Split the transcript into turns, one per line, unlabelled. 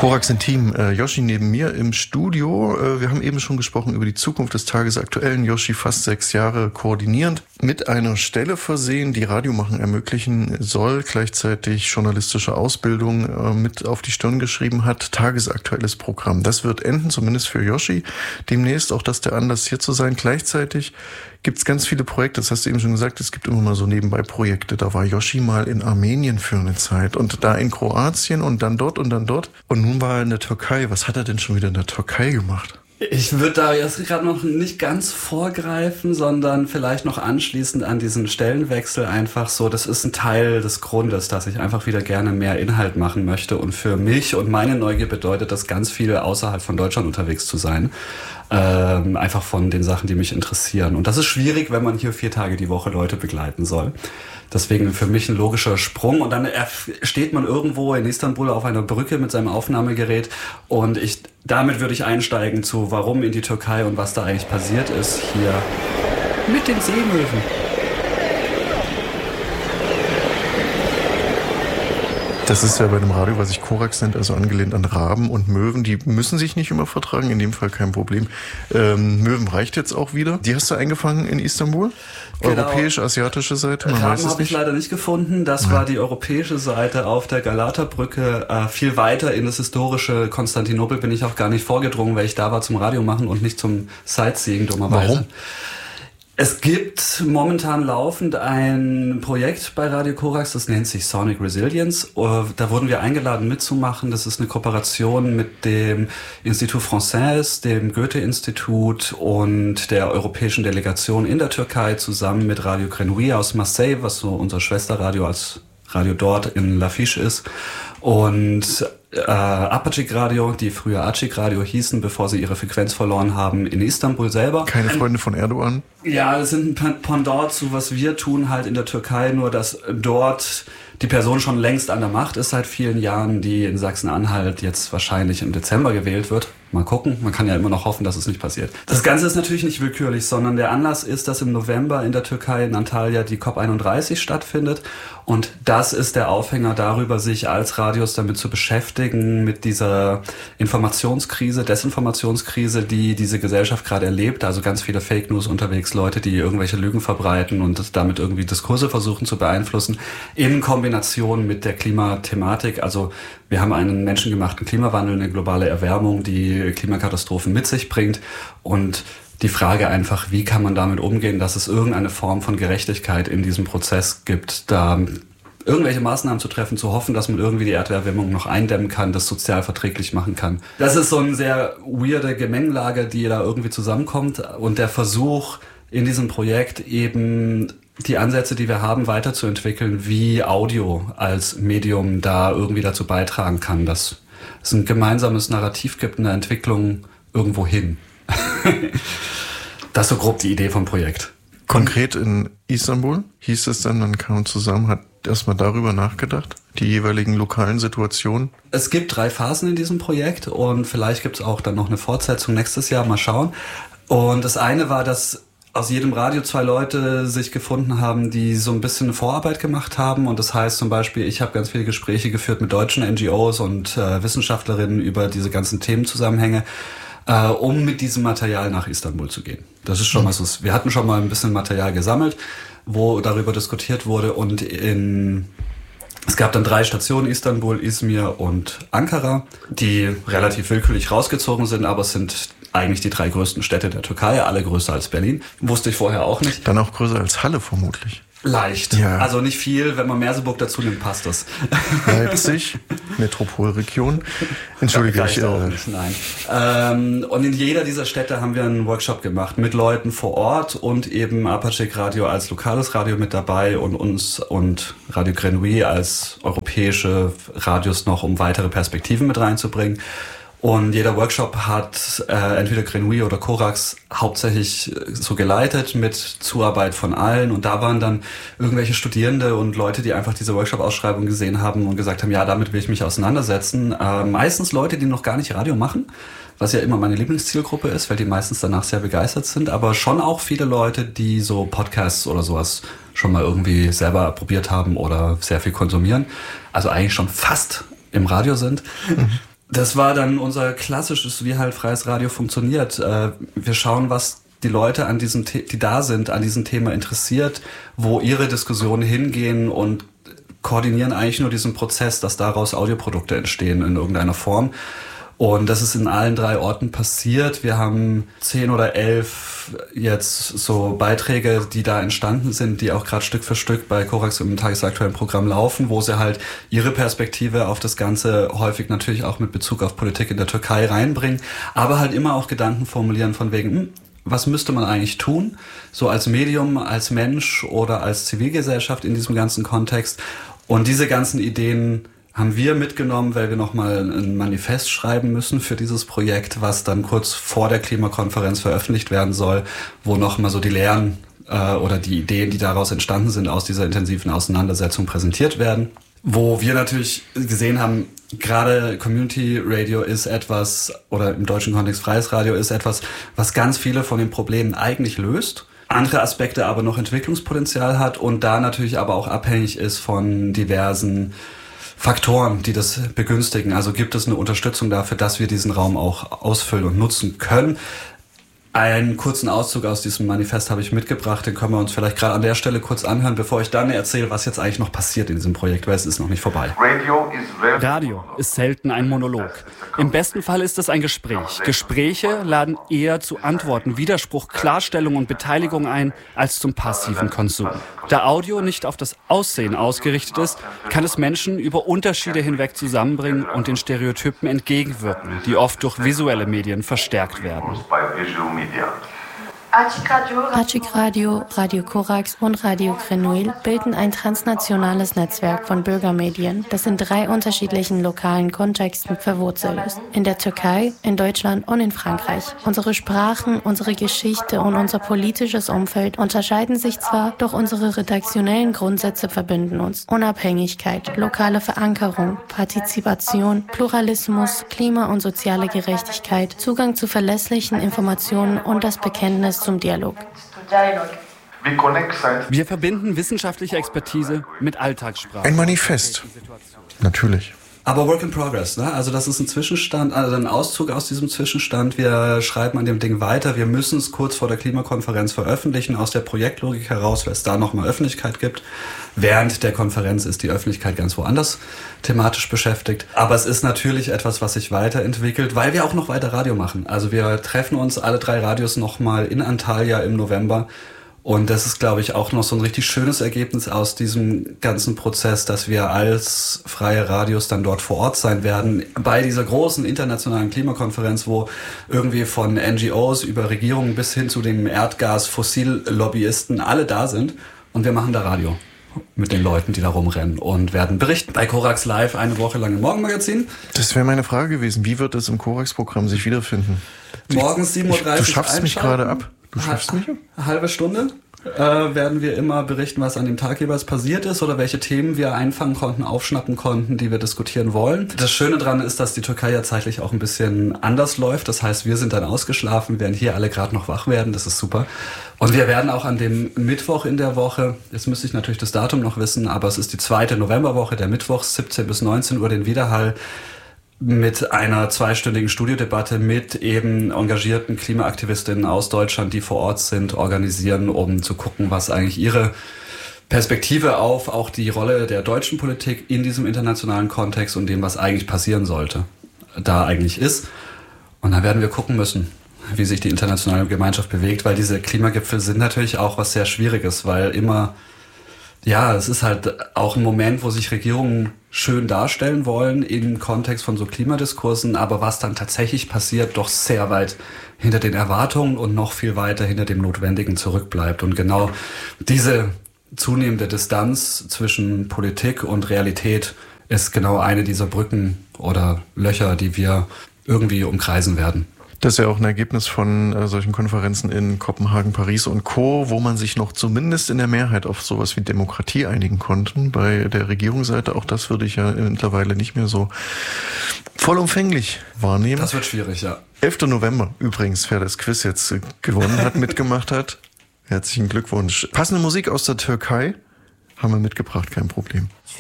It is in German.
Korax Intim, Yoshi neben mir im Studio. Wir haben eben schon gesprochen über die Zukunft des Tagesaktuellen. Yoshi fast 6 Jahre koordinierend, mit einer Stelle versehen, die Radiomachen ermöglichen soll, gleichzeitig journalistische Ausbildung mit auf die Stirn geschrieben hat. Tagesaktuelles Programm. Das wird enden, zumindest für Yoshi. Demnächst auch das der Anlass, hier zu sein. Gleichzeitig gibt es ganz viele Projekte, das hast du eben schon gesagt, es gibt immer mal so nebenbei Projekte. Da war Yoshi mal in Armenien für eine Zeit und da in Kroatien und dann dort und dann dort. Und nun war er in der Türkei. Was hat er denn schon wieder in der Türkei gemacht?
Ich würde da jetzt gerade noch nicht ganz vorgreifen, sondern vielleicht noch anschließend an diesen Stellenwechsel einfach so, das ist ein Teil des Grundes, dass ich einfach wieder gerne mehr Inhalt machen möchte. Und für mich und meine Neugier bedeutet das ganz viel außerhalb von Deutschland unterwegs zu sein. Einfach von den Sachen, die mich interessieren. Und das ist schwierig, wenn man hier 4 Tage die Woche Leute begleiten soll. Deswegen für mich ein logischer Sprung. Und dann steht man irgendwo in Istanbul auf einer Brücke mit seinem Aufnahmegerät. Und damit würde ich einsteigen zu, warum in die Türkei und was da eigentlich passiert ist hier mit den Seemöwen.
Das ist ja bei dem Radio, was sich Korax nennt, also angelehnt an Raben und Möwen. Die müssen sich nicht immer vertragen, in dem Fall kein Problem. Möwen reicht jetzt auch wieder. Die hast du eingefangen in Istanbul? Genau. Europäische, asiatische Seite?
Raben habe ich leider nicht gefunden. Das war die europäische Seite auf der Galata-Brücke. Viel weiter in das historische Konstantinopel bin ich auch gar nicht vorgedrungen, weil ich da war zum Radio machen und nicht zum Sightseeing, dummerweise.
Warum?
Es gibt momentan laufend ein Projekt bei Radio Korax, das nennt sich Sonic Resilience. Da wurden wir eingeladen mitzumachen. Das ist eine Kooperation mit dem Institut Français, dem Goethe-Institut und der europäischen Delegation in der Türkei zusammen mit Radio Grenouille aus Marseille, was so unser Schwesterradio als Radio dort in Lafiche ist. Und Apaçık Radio, die früher Açık Radio hießen, bevor sie ihre Frequenz verloren haben, in Istanbul selber.
Keine Freunde von Erdogan?
Ja, das sind ein Pendant zu, was wir tun halt in der Türkei, nur dass dort die Person schon längst an der Macht ist seit vielen Jahren, die in Sachsen-Anhalt jetzt wahrscheinlich im Dezember gewählt wird. Mal gucken, man kann ja immer noch hoffen, dass es nicht passiert. Das Ganze ist natürlich nicht willkürlich, sondern der Anlass ist, dass im November in der Türkei in Antalya die COP31 stattfindet. Und das ist der Aufhänger darüber, sich als Radios damit zu beschäftigen, mit dieser Informationskrise, Desinformationskrise, die diese Gesellschaft gerade erlebt. Also ganz viele Fake News unterwegs, Leute, die irgendwelche Lügen verbreiten und damit irgendwie Diskurse versuchen zu beeinflussen, in Kombination mit der Klimathematik. Also wir haben einen menschengemachten Klimawandel, eine globale Erwärmung, die Klimakatastrophen mit sich bringt. Und die Frage einfach, wie kann man damit umgehen, dass es irgendeine Form von Gerechtigkeit in diesem Prozess gibt, da irgendwelche Maßnahmen zu treffen, zu hoffen, dass man irgendwie die Erderwärmung noch eindämmen kann, das sozial verträglich machen kann. Das ist so eine sehr weirde Gemengelage, die da irgendwie zusammenkommt. Und der Versuch in diesem Projekt eben die Ansätze, die wir haben, weiterzuentwickeln, wie Audio als Medium da irgendwie dazu beitragen kann, dass es ein gemeinsames Narrativ gibt, eine Entwicklung irgendwo hin. Das ist so grob die Idee vom Projekt.
Konkret in Istanbul hieß es dann, man kam zusammen, hat erstmal darüber nachgedacht, die jeweiligen lokalen Situationen?
Es gibt 3 Phasen in diesem Projekt und vielleicht gibt es auch dann noch eine Fortsetzung nächstes Jahr, mal schauen. Und das eine war, dass aus jedem Radio 2 Leute sich gefunden haben, die so ein bisschen eine Vorarbeit gemacht haben. Und das heißt zum Beispiel, ich habe ganz viele Gespräche geführt mit deutschen NGOs und Wissenschaftlerinnen über diese ganzen Themenzusammenhänge, um mit diesem Material nach Istanbul zu gehen. Das ist schon mal so. Wir hatten schon mal ein bisschen Material gesammelt, wo darüber diskutiert wurde. Und es gab dann 3 Stationen, Istanbul, Izmir und Ankara, die relativ willkürlich rausgezogen sind, aber es sind eigentlich die 3 größten Städte der Türkei, alle größer als Berlin. Wusste ich vorher auch nicht.
Dann auch größer als Halle vermutlich.
Leicht. Ja. Also nicht viel. Wenn man Merseburg dazu nimmt, passt das.
Leipzig, Metropolregion. Entschuldige, ich
auch nicht, nein. Und in jeder dieser Städte haben wir einen Workshop gemacht mit Leuten vor Ort und eben Apaçık Radio als lokales Radio mit dabei und uns und Radio Grenouille als europäische Radios noch, um weitere Perspektiven mit reinzubringen. Und jeder Workshop hat entweder Grenouille oder Korax hauptsächlich so geleitet mit Zuarbeit von allen. Und da waren dann irgendwelche Studierende und Leute, die einfach diese Workshop-Ausschreibung gesehen haben und gesagt haben, ja, damit will ich mich auseinandersetzen. Meistens Leute, die noch gar nicht Radio machen, was ja immer meine Lieblingszielgruppe ist, weil die meistens danach sehr begeistert sind. Aber schon auch viele Leute, die so Podcasts oder sowas schon mal irgendwie selber probiert haben oder sehr viel konsumieren. Also eigentlich schon fast im Radio sind. Das war dann unser klassisches, wie halt freies Radio funktioniert. Wir schauen, was die Leute an diesem, die da sind, an diesem Thema interessiert, wo ihre Diskussionen hingehen und koordinieren eigentlich nur diesen Prozess, dass daraus Audioprodukte entstehen in irgendeiner Form. Und das ist in allen 3 Orten passiert. Wir haben 10 oder 11 jetzt so Beiträge, die da entstanden sind, die auch gerade Stück für Stück bei Korax im tagesaktuellen Programm laufen, wo sie halt ihre Perspektive auf das Ganze häufig natürlich auch mit Bezug auf Politik in der Türkei reinbringen, aber halt immer auch Gedanken formulieren von wegen, was müsste man eigentlich tun, so als Medium, als Mensch oder als Zivilgesellschaft in diesem ganzen Kontext. Und diese ganzen Ideen haben wir mitgenommen, weil wir nochmal ein Manifest schreiben müssen für dieses Projekt, was dann kurz vor der Klimakonferenz veröffentlicht werden soll, wo nochmal so die Lehren oder die Ideen, die daraus entstanden sind, aus dieser intensiven Auseinandersetzung präsentiert werden. Wo wir natürlich gesehen haben, gerade Community Radio ist etwas, oder im deutschen Kontext freies Radio ist etwas, was ganz viele von den Problemen eigentlich löst, andere Aspekte aber noch Entwicklungspotenzial hat und da natürlich aber auch abhängig ist von diversen Faktoren, die das begünstigen. Also gibt es eine Unterstützung dafür, dass wir diesen Raum auch ausfüllen und nutzen können. Einen kurzen Auszug aus diesem Manifest habe ich mitgebracht, den können wir uns vielleicht gerade an der Stelle kurz anhören, bevor ich dann erzähle, was jetzt eigentlich noch passiert in diesem Projekt, weil es ist noch nicht vorbei.
Radio ist selten ein Monolog. Im besten Fall ist es ein Gespräch. Gespräche laden eher zu Antworten, Widerspruch, Klarstellung und Beteiligung ein, als zum passiven Konsum. Da Audio nicht auf das Aussehen ausgerichtet ist, kann es Menschen über Unterschiede hinweg zusammenbringen und den Stereotypen entgegenwirken, die oft durch visuelle Medien verstärkt werden.
Açık Radio, Radio Korax und Radio Grenouille bilden ein transnationales Netzwerk von Bürgermedien, das in 3 unterschiedlichen lokalen Kontexten verwurzelt ist. In der Türkei, in Deutschland und in Frankreich. Unsere Sprachen, unsere Geschichte und unser politisches Umfeld unterscheiden sich zwar, doch unsere redaktionellen Grundsätze verbinden uns. Unabhängigkeit, lokale Verankerung, Partizipation, Pluralismus, Klima- und soziale Gerechtigkeit, Zugang zu verlässlichen Informationen und das Bekenntnis zum Dialog.
Wir verbinden wissenschaftliche Expertise mit Alltagssprache.
Ein Manifest. Natürlich.
Aber Work in Progress, ne? Also das ist ein Zwischenstand, also ein Auszug aus diesem Zwischenstand. Wir schreiben an dem Ding weiter. Wir müssen es kurz vor der Klimakonferenz veröffentlichen, aus der Projektlogik heraus, weil es da nochmal Öffentlichkeit gibt. Während der Konferenz ist die Öffentlichkeit ganz woanders thematisch beschäftigt. Aber es ist natürlich etwas, was sich weiterentwickelt, weil wir auch noch weiter Radio machen. Also wir treffen uns alle 3 Radios nochmal in Antalya im November. Und das ist, glaube ich, auch noch so ein richtig schönes Ergebnis aus diesem ganzen Prozess, dass wir als freie Radios dann dort vor Ort sein werden. Bei dieser großen internationalen Klimakonferenz, wo irgendwie von NGOs über Regierungen bis hin zu den Erdgas-Fossil-Lobbyisten alle da sind. Und wir machen da Radio mit den Leuten, die da rumrennen und werden berichten bei Korax Live eine Woche lang im Morgenmagazin.
Das wäre meine Frage gewesen. Wie wird es im Korax-Programm sich wiederfinden?
Morgens 7.30 Uhr.
Du schaffst mich gerade ab. Du schaffst mich?
Eine halbe Stunde werden wir immer berichten, was an dem Tag jeweils passiert ist oder welche Themen wir einfangen konnten, aufschnappen konnten, die wir diskutieren wollen. Das Schöne daran ist, dass die Türkei ja zeitlich auch ein bisschen anders läuft. Das heißt, wir sind dann ausgeschlafen, während hier alle gerade noch wach werden. Das ist super. Und wir werden auch an dem Mittwoch in der Woche, jetzt müsste ich natürlich das Datum noch wissen, aber es ist die 2. Novemberwoche, der Mittwoch, 17 bis 19 Uhr, den Widerhall mit einer 2-stündigen Studiodebatte mit eben engagierten Klimaaktivistinnen aus Deutschland, die vor Ort sind, organisieren, um zu gucken, was eigentlich ihre Perspektive auf auch die Rolle der deutschen Politik in diesem internationalen Kontext und dem, was eigentlich passieren sollte, da eigentlich ist. Und dann werden wir gucken müssen, wie sich die internationale Gemeinschaft bewegt, weil diese Klimagipfel sind natürlich auch was sehr Schwieriges, weil immer, ja, es ist halt auch ein Moment, wo sich Regierungen schön darstellen wollen im Kontext von so Klimadiskursen, aber was dann tatsächlich passiert, doch sehr weit hinter den Erwartungen und noch viel weiter hinter dem Notwendigen zurückbleibt. Und genau diese zunehmende Distanz zwischen Politik und Realität ist genau eine dieser Brücken oder Löcher, die wir irgendwie umkreisen werden.
Das ist ja auch ein Ergebnis von solchen Konferenzen in Kopenhagen, Paris und Co., wo man sich noch zumindest in der Mehrheit auf sowas wie Demokratie einigen konnte. Bei der Regierungsseite, auch das würde ich ja mittlerweile nicht mehr so vollumfänglich wahrnehmen.
Das wird schwierig, ja.
11. November übrigens, wer das Quiz jetzt gewonnen hat, mitgemacht hat. Herzlichen Glückwunsch. Passende Musik aus der Türkei haben wir mitgebracht, kein Problem.